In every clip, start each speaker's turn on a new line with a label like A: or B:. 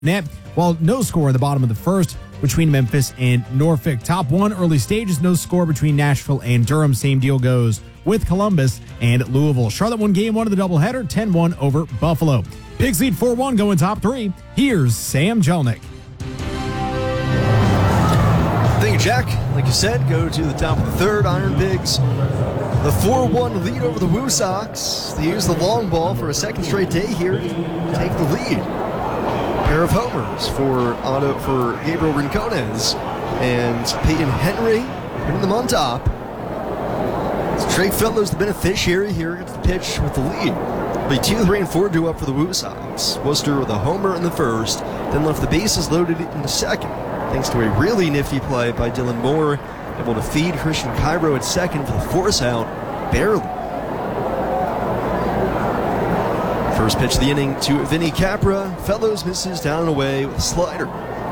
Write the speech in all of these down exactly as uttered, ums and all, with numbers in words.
A: net, while no score in the bottom of the first between Memphis and Norfolk. Top one early stages, no score between Nashville and Durham. Same deal goes with Columbus and Louisville. Charlotte won game one of the doubleheader, ten one over Buffalo. Pigs lead four one going top three. Here's Sam Jelnick.
B: Thank you, Jack. Like you said, go to the top of the third. Iron Pigs, the four one lead over the Woo Sox. They use the long ball for a second straight day here to take the lead. Pair of homers for Otto, for Gabriel Rincones and Peyton Henry, putting them on top. It's Trey Fellows, the beneficiary here, gets the pitch with the lead. The two, three, and four do up for the Woo Sox. Worcester with a homer in the first, then left the bases loaded in the second, thanks to a really nifty play by Dylan Moore, able to feed Christian Cairo at second for the force out, barely. First pitch of the inning to Vinny Capra. Fellows misses down and away with a slider.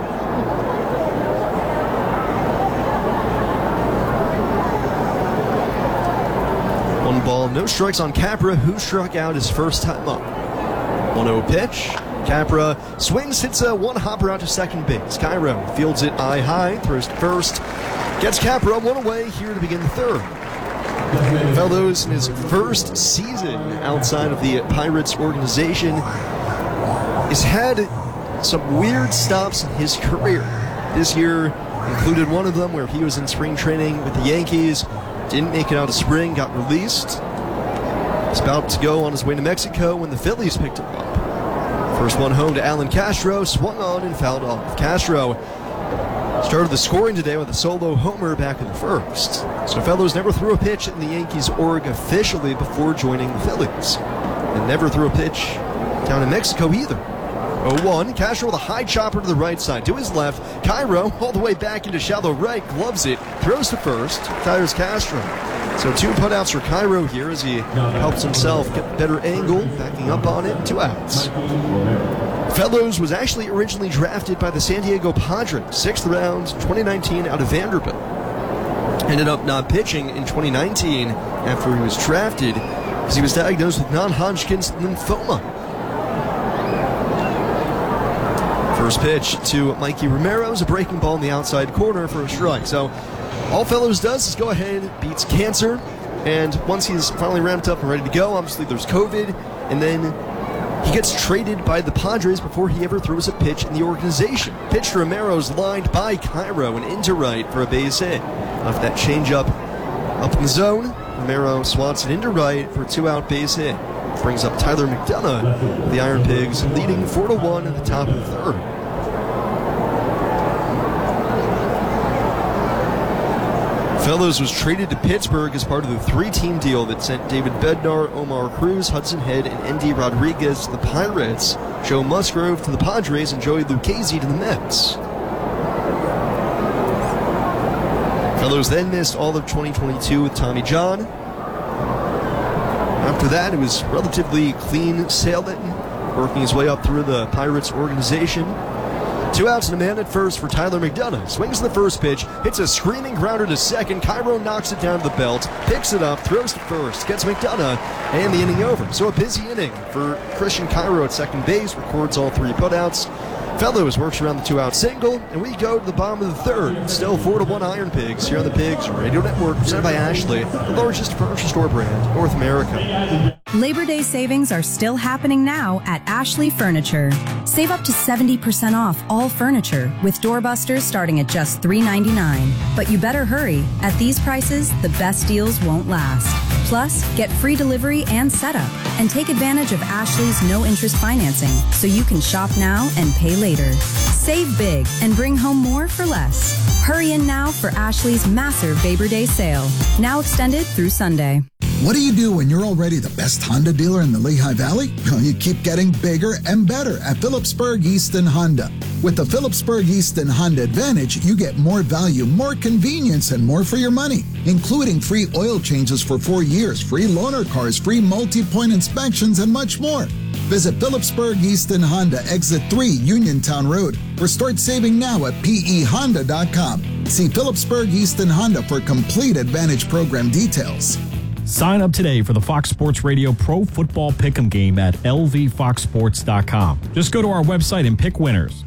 B: One ball, no strikes on Capra, who struck out his first time up. one oh pitch. Capra swings, hits a one hopper out to second base. Cairo fields it eye high, throws to first. Gets Capra one away here to begin the third. Fellows, in his first season outside of the Pirates organization, has had some weird stops in his career. This year included one of them where he was in spring training with the Yankees, didn't make it out of spring, got released. He's about to go on his way to Mexico when the Phillies picked him up. First one home to Alan Castro, swung on and fouled off. Castro started the scoring today with a solo homer back in the first. So Fellows never threw a pitch in the Yankees org officially before joining the Phillies. And never threw a pitch down in Mexico either. oh one, Castro with a high chopper to the right side. To his left, Cairo all the way back into shallow right, gloves it, throws to first, tires Castro. So two putouts for Cairo here as he helps himself get a better angle, backing up on it, two outs. Fellows was actually originally drafted by the San Diego Padres, sixth round, twenty nineteen, out of Vanderbilt. Ended up not pitching in twenty nineteen after he was drafted because he was diagnosed with non-Hodgkin's lymphoma. First pitch to Mikey Romero's a breaking ball in the outside corner for a strike. So all Fellows does is go ahead, beats cancer, and once he's finally ramped up and ready to go, obviously there's COVID, and then he gets traded by the Padres before he ever throws a pitch in the organization. Pitch to Romero's lined by Cairo and into right for a base hit. Off that changeup up in the zone, Romero swats it into right for a two-out base hit. Brings up Tyler McDonough, the Iron Pigs, leading four to one at the top of the third. Fellows was traded to Pittsburgh as part of the three-team deal that sent David Bednar, Omar Cruz, Hudson Head, and Endy Rodriguez to the Pirates, Joe Musgrove to the Padres, and Joey Lucchese to the Mets. Fellows then missed all of twenty twenty-two with Tommy John. After that, it was relatively clean sailing, working his way up through the Pirates organization. Two outs and a man at first for Tyler McDonough. Swings the first pitch, hits a screaming grounder to second. Cairo knocks it down to the belt, picks it up, throws to first, gets McDonough, and the inning over. So a busy inning for Christian Cairo at second base, records all three putouts. Fellows works around the two-out single, and we go to the bottom of the third. Still four to one Iron Pigs here on the Pigs Radio Network, presented by Ashley, the largest furniture store brand, North America.
C: Labor Day savings are still happening now at Ashley Furniture. Save up to seventy percent off all furniture with doorbusters starting at just three ninety-nine. But you better hurry. At these prices, the best deals won't last. Plus, get free delivery and setup, and take advantage of Ashley's no-interest financing so you can shop now and pay later. Save big and bring home more for less. Hurry in now for Ashley's massive Labor Day sale, now extended through Sunday.
D: What do you do when you're already the best Honda dealer in the Lehigh Valley? You keep getting bigger and better at Phillipsburg Easton Honda. With the Phillipsburg Easton Honda Advantage, you get more value, more convenience, and more for your money, including free oil changes for four years, free loaner cars, free multi-point inspections, and much more. Visit Phillipsburg Easton Honda, Exit three, Uniontown Road, or start saving now at P E Honda dot com. See Phillipsburg Easton Honda for complete Advantage program details.
E: Sign up today for the Fox Sports Radio Pro Football Pick'em game at L V fox sports dot com. Just go to our website and pick winners.